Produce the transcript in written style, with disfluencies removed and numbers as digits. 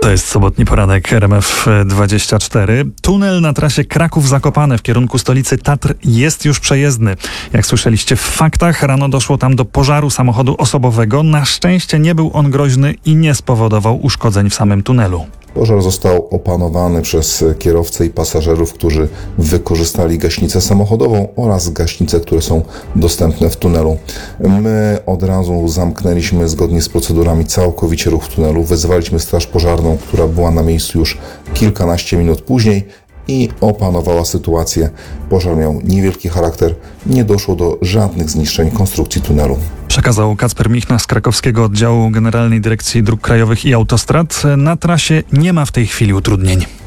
To jest sobotni poranek RMF24. Tunel na trasie Kraków-Zakopane w kierunku stolicy Tatr jest już przejezdny. Jak słyszeliście w faktach, rano doszło tam do pożaru samochodu osobowego. Na szczęście nie był on groźny i nie spowodował uszkodzeń w samym tunelu. Pożar został opanowany przez kierowcę i pasażerów, którzy wykorzystali gaśnicę samochodową oraz gaśnice, które są dostępne w tunelu. My od razu zamknęliśmy zgodnie z procedurami całkowicie ruch w tunelu. Wezwaliśmy straż pożarną, która była na miejscu już kilkanaście minut później i opanowała sytuację. Pożar miał niewielki charakter, nie doszło do żadnych zniszczeń konstrukcji tunelu. Przekazał Kacper Michna z krakowskiego oddziału Generalnej Dyrekcji Dróg Krajowych i Autostrad. Na trasie nie ma w tej chwili utrudnień.